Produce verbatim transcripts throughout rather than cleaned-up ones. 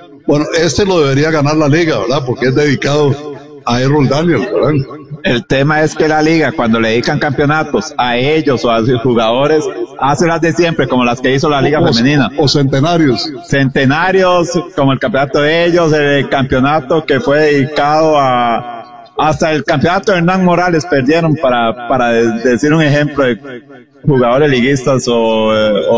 Bueno, este lo debería ganar la liga, ¿verdad? Porque es dedicado a Errol Daniel, ¿verdad? El tema es que la liga, cuando le dedican campeonatos a ellos o a sus jugadores, hace las de siempre, como las que hizo la liga o, femenina. O centenarios. Centenarios, como el campeonato de ellos, el campeonato que fue dedicado a... Hasta el campeonato de Hernán Morales perdieron, para, para decir un ejemplo de jugadores liguistas, o,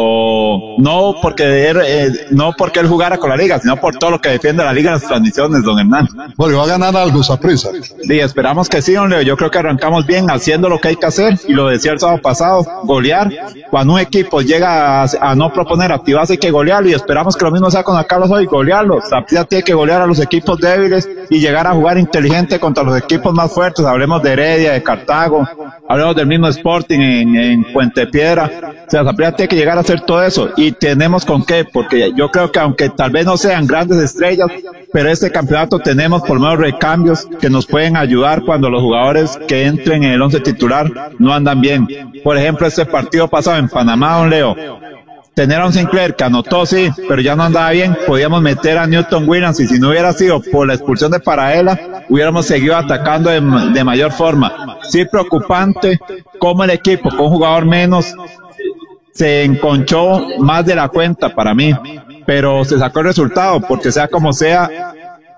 o no porque él, eh, no porque él jugara con la liga, sino por todo lo que defiende la liga en las transmisiones, don Hernán. Bueno, va a ganar algo Saprissa. Sí, esperamos que sí, don Leo. Yo creo que arrancamos bien haciendo lo que hay que hacer, y lo decía el sábado pasado, golear. Cuando un equipo llega a, a no proponer, activarse, hay que golearlo, y esperamos que lo mismo sea con la Carlos hoy, golearlo. Saprissa tiene que golear a los equipos débiles y llegar a jugar inteligente contra los equipos más fuertes. Hablemos de Heredia, de Cartago, hablemos del mismo Sporting en, en Puente Piedra. O sea, Saprissa tiene que llegar a hacer todo eso, y tenemos con qué, porque yo creo que aunque tal vez no sean grandes estrellas, pero este campeonato tenemos por lo menos recambios que nos pueden ayudar cuando los jugadores que entren en el once titular no andan bien. Por ejemplo, este partido pasado en Panamá, don Leo, tener a un Sinclair que anotó, sí, pero ya no andaba bien. Podíamos meter a Newton Williams, y si no hubiera sido por la expulsión de Paraela, hubiéramos seguido atacando de, de mayor forma. Sí, preocupante cómo el equipo con un jugador menos se enconchó más de la cuenta para mí, pero se sacó el resultado, porque sea como sea,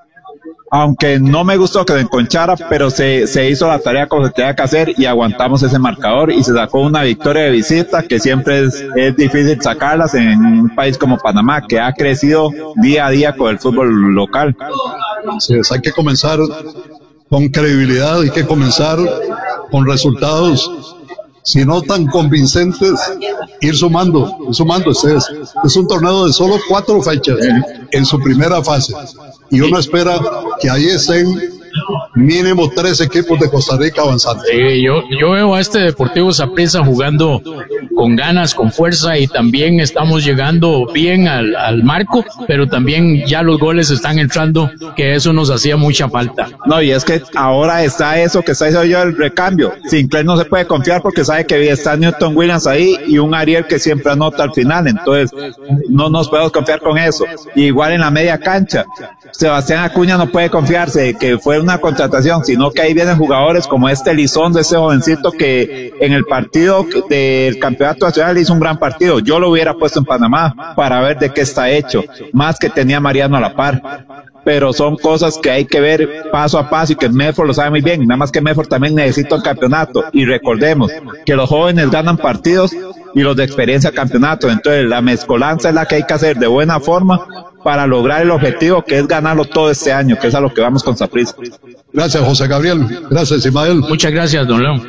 aunque no me gustó que se enconchara, pero se, se hizo la tarea como se tenía que hacer, y aguantamos ese marcador, y se sacó una victoria de visita, que siempre es, es difícil sacarlas en un país como Panamá, que ha crecido día a día con el fútbol local. Sí, hay que comenzar con credibilidad, hay que comenzar con resultados, si no tan convincentes, ir sumando, ir sumando. Es, es un torneo de solo cuatro fechas en su primera fase, y uno espera que ahí estén mínimo tres equipos de Costa Rica avanzando. Sí, yo, yo veo a este Deportivo Saprissa jugando con ganas, con fuerza, y también estamos llegando bien al, al marco, pero también ya los goles están entrando, que eso nos hacía mucha falta. No, y es que ahora está eso que está diciendo yo, el recambio. Sinclair no se puede confiar porque sabe que está Newton Williams ahí y un Ariel que siempre anota al final, entonces no nos podemos confiar con eso. Y igual en la media cancha, Sebastián Acuña no puede confiarse de que fue una contratación, sino que ahí vienen jugadores como este Elizondo, ese jovencito que en el partido del campeonato nacional hizo un gran partido. Yo lo hubiera puesto en Panamá para ver de qué está hecho, más que tenía Mariano a la par. Pero son cosas que hay que ver paso a paso, y que Medford lo sabe muy bien. Nada más que Medford también necesita un campeonato, y recordemos que los jóvenes ganan partidos y los de experiencia campeonato. Entonces la mezcolanza es la que hay que hacer de buena forma para lograr el objetivo, que es ganarlo todo este año, que es a lo que vamos con Saprissa. Gracias, José Gabriel. Gracias, Ismael. Muchas gracias, don León.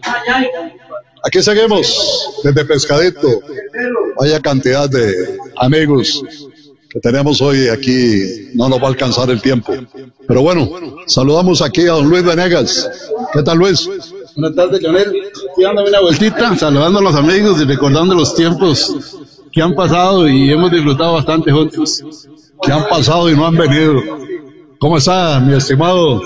Aquí seguimos desde Pescadito. Vaya cantidad de amigos que tenemos hoy aquí, no nos va a alcanzar el tiempo. Pero bueno, saludamos aquí a don Luis Venegas. ¿Qué tal, Luis? Buenas tardes, Leonel. Estoy dándome una vueltita, saludando a los amigos y recordando los tiempos que han pasado, y hemos disfrutado bastante juntos. Que han pasado y no han venido. ¿Cómo está, mi estimado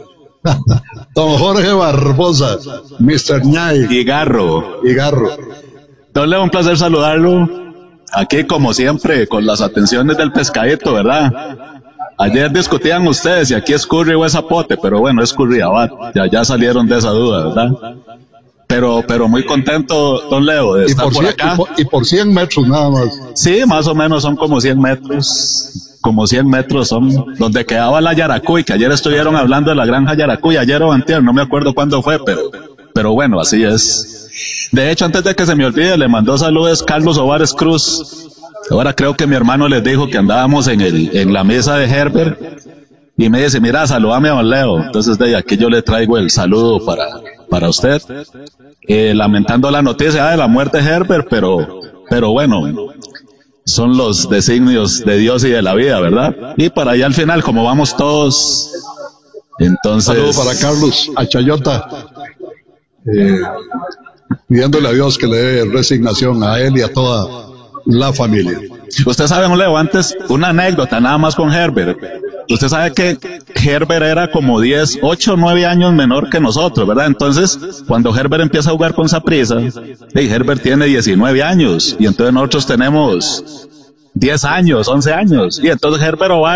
don Jorge Barbosa, mister Ñay? Igarro. Igarro. Don Leo, un placer saludarlo. Aquí, como siempre, con las atenciones del Pescadito, ¿verdad? Ayer discutían ustedes si aquí es Curry o es Zapote, pero bueno, es Curriabat. Ya, ya salieron de esa duda, ¿verdad? Pero, pero muy contento, don Leo, de y estar por, por cien, acá. Y por, y por cien metros nada más. Sí, más o menos son como cien metros. Como cien metros son donde quedaba la Yaracuy, que ayer estuvieron hablando de la granja Yaracuy, ayer o antier, no me acuerdo cuándo fue, pero, pero bueno, así es. De hecho, antes de que se me olvide, le mandó saludos Carlos Ovares Cruz. Ahora creo que mi hermano les dijo que andábamos en el, en la mesa de Herbert, y me dice, mira, saludame a don Leo. Entonces de aquí yo le traigo el saludo para, para usted, eh, lamentando la noticia de la muerte de Herbert, pero, pero bueno, son los designios de Dios y de la vida, ¿verdad? Y para allá al final, como vamos todos, entonces... Saludo para Carlos Achayota, eh, pidiéndole a Dios que le dé resignación a él y a toda la familia. Usted sabe, don Leo, antes, una anécdota nada más con Herbert. Usted sabe que Herbert era como diez, ocho, nueve años menor que nosotros, ¿verdad? Entonces, cuando Herbert empieza a jugar con Saprissa, hey, Herbert tiene diecinueve años, y entonces nosotros tenemos diez años, once años, y entonces Herbert va